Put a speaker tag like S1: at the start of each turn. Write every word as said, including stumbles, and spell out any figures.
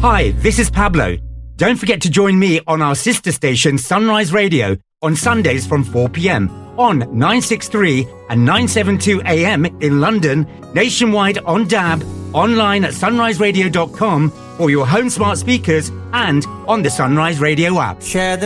S1: Hi, this is Pablo. Don't forget to join me on our sister station Sunrise Radio on Sundays from four p.m. on nine sixty-three and nine seventy-two A M in London, nationwide on D A B, online at sunrise radio dot com for your home smart speakers and on the Sunrise Radio app.
S2: Share the